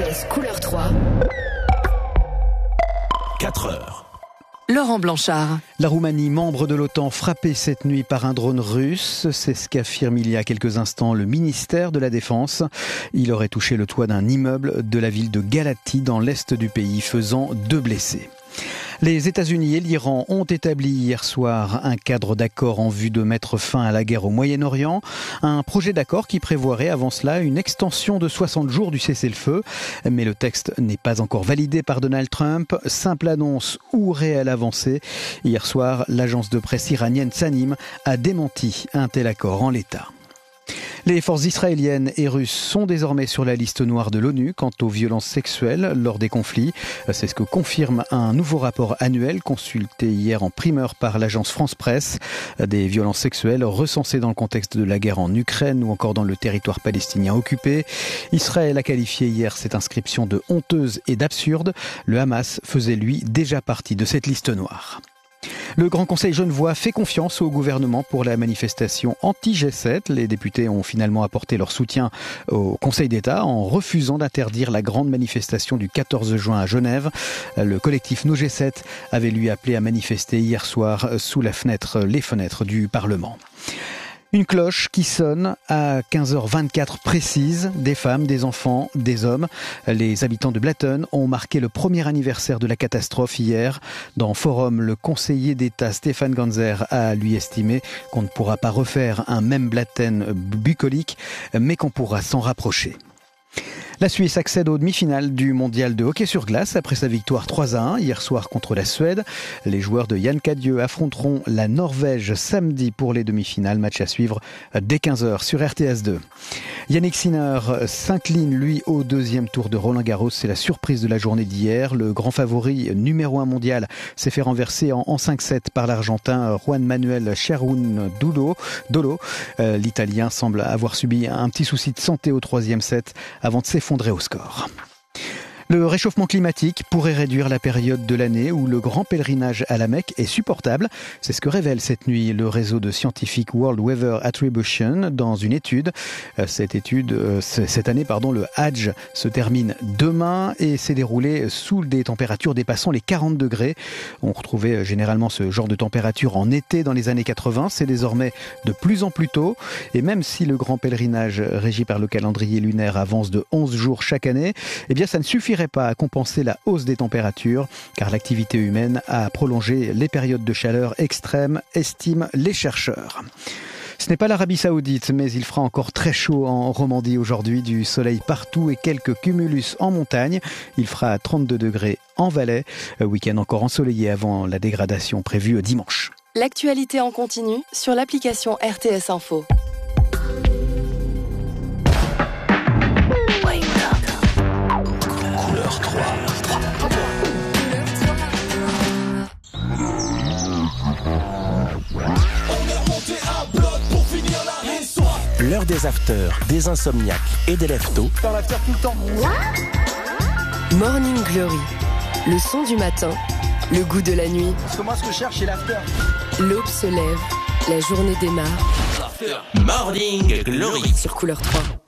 RTS couleur 3. 4 heures. Laurent Blanchard. La Roumanie, membre de l'OTAN, frappée cette nuit par un drone russe. C'est ce qu'affirme il y a quelques instants le ministère de la Défense. Il aurait touché le toit d'un immeuble de la ville de Galati dans l'est du pays, faisant 2 blessés. Les États-Unis et l'Iran ont établi hier soir un cadre d'accord en vue de mettre fin à la guerre au Moyen-Orient. Un projet d'accord qui prévoirait avant cela une extension de 60 jours du cessez-le-feu. Mais le texte n'est pas encore validé par Donald Trump. Simple annonce ou réelle avancée. Hier soir, l'agence de presse iranienne Tanim a démenti un tel accord en l'état. Les forces israéliennes et russes sont désormais sur la liste noire de l'ONU quant aux violences sexuelles lors des conflits. C'est ce que confirme un nouveau rapport annuel consulté hier en primeur par l'agence France Presse. Des violences sexuelles recensées dans le contexte de la guerre en Ukraine ou encore dans le territoire palestinien occupé. Israël a qualifié hier cette inscription de honteuse et d'absurde. Le Hamas faisait lui déjà partie de cette liste noire. Le Grand Conseil genevois fait confiance au gouvernement pour la manifestation anti-G7. Les députés ont finalement apporté leur soutien au Conseil d'État en refusant d'interdire la grande manifestation du 14 juin à Genève. Le collectif No G7 avait lui appelé à manifester hier soir sous les fenêtres du Parlement. Une cloche qui sonne à 15h24 précise, des femmes, des enfants, des hommes. Les habitants de Blatten ont marqué le premier anniversaire de la catastrophe hier. Dans Forum, le conseiller d'État Stéphane Ganzer a lui estimé qu'on ne pourra pas refaire un même Blatten bucolique, mais qu'on pourra s'en rapprocher. La Suisse accède aux demi-finales du mondial de hockey sur glace après sa victoire 3-1 hier soir contre la Suède. Les joueurs de Yann Cadieux affronteront la Norvège samedi pour les demi-finales. Match à suivre dès 15h sur RTS2. Yannick Sinner s'incline lui au deuxième tour de Roland-Garros. C'est la surprise de la journée d'hier. Le grand favori numéro 1 mondial s'est fait renverser en 5-7 par l'Argentin Juan Manuel Cerundolo. L'Italien semble avoir subi un petit souci de santé au 3e set avant de s'effondrer au score. Le réchauffement climatique pourrait réduire la période de l'année où le grand pèlerinage à la Mecque est supportable. C'est ce que révèle cette nuit le réseau de scientifiques World Weather Attribution dans une étude. Cette année, le Hajj se termine demain et s'est déroulé sous des températures dépassant les 40 degrés. On retrouvait généralement ce genre de température en été dans les années 80. C'est désormais de plus en plus tôt. Et même si le grand pèlerinage régi par le calendrier lunaire avance de 11 jours chaque année, eh bien ça ne suffirait pas à compenser la hausse des températures, car l'activité humaine a prolongé les périodes de chaleur extrême, estiment les chercheurs. Ce n'est pas l'Arabie Saoudite, mais il fera encore très chaud en Romandie aujourd'hui, du soleil partout et quelques cumulus en montagne. Il fera 32 degrés en Valais, week-end encore ensoleillé avant la dégradation prévue dimanche. L'actualité en continu sur l'application RTS Info. Couleur 3. L'heure des afters, des insomniaques et des lève-tôt. Dans l'after tout le temps. Morning Glory, le son du matin, le goût de la nuit. Parce que moi, ce que je cherche, c'est l'after. L'aube se lève, la journée démarre. Morning Glory Sur couleur 3.